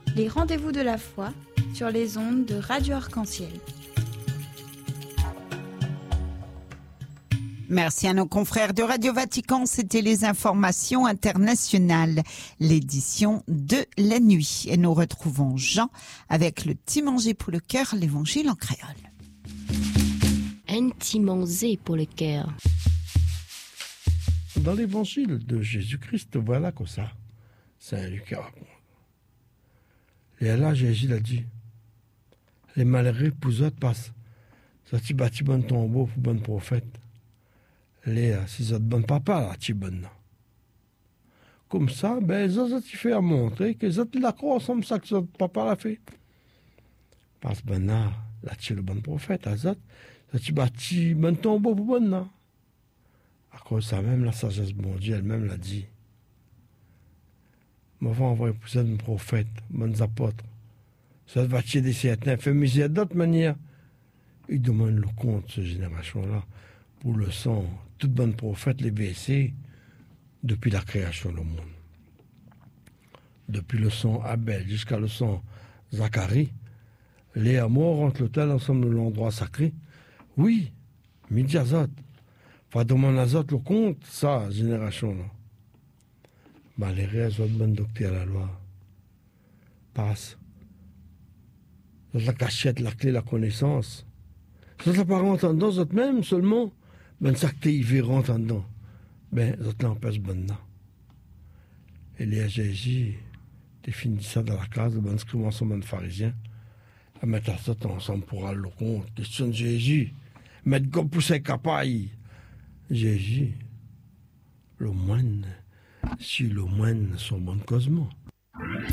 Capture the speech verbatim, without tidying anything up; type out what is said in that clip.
Les rendez-vous de la foi sur les ondes de Radio Arc-en-Ciel. Merci à nos confrères de Radio Vatican. C'était les informations internationales, l'édition de la nuit. Et nous retrouvons Jean avec le petit manger pour le cœur, l'évangile en créole. Un petit manger pour le cœur. Dans l'évangile de Jésus-Christ, voilà comme ça, Saint Luc raconte. Et là, Jésus a dit, les malheureux pour eux passent, ça tu bâtis bon tombeau pour bon prophète. Les si autres bon papa là, tu bonne. Comme ça, ben, ça tu fais à montrer que ça tu d'accord ensemble ça que ça papa l'a fait. Parce que ben là, là tu es le bon prophète, à ça, ça tu bâtis bon tombeau pour bon là. À cause ça même la sagesse bon Dieu elle-même l'a dit. Moi, on va envoyer pour ça un prophète, bons apôtres. Ça va tuer des certains, fait misère d'autres manières. Il demande le compte, cette génération-là, pour le sang. Toute bonne prophète, les baissés, depuis la création du monde. Depuis le sang Abel jusqu'à le sang Zacharie, les amours rentrent l'autel ensemble de l'endroit sacré. Oui, midi azot. Faut demander azot le compte, ça, génération-là. Ben, les réels ont de bonne doctrine à la loi. Passe. C'est la cachette, la clé, la connaissance. C'est la part entendant, autres même seulement, ben, ça que t'es y rentre en dedans. Ben, autres l'empêche bonne là. Et les Jésus, t'es fini ça dans la case, ben, inscrivant son bon pharisien, à mettre ça ensemble pour aller le compte. Question de Jésus. Mettre comme pour ses capailles. Jésus, le moine, si le moine sont bon cosmo.